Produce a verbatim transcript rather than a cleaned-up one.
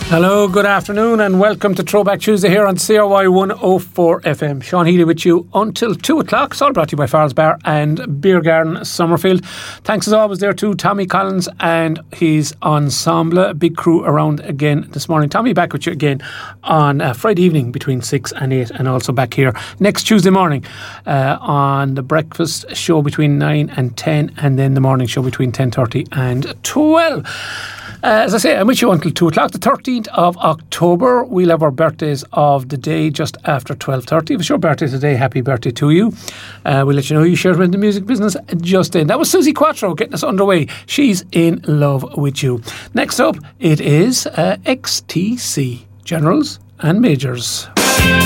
Hello, good afternoon and welcome to Throwback Tuesday here on C R Y one oh four F M. Sean Healy with you until two o'clock. It's all brought to you by Farrell's Bar and Beer Garden Summerfield. Thanks as always there to Tommy Collins and his ensemble. A big crew around again this morning. Tommy, back with you again on uh, Friday evening between six and eight, and also back here next Tuesday morning uh, on the breakfast show between nine and ten, and then the morning show between ten thirty and twelve. Uh, as I say, I'm with you until two o'clock. The thirteenth of October, we'll have our birthdays of the day just after twelve thirty. If it's your birthday today, happy birthday to you. Uh, we'll let you know you shared in the music business just then. That was Susie Quattro getting us underway. She's in love with you. Next up, it is uh, X T C, Generals and Majors.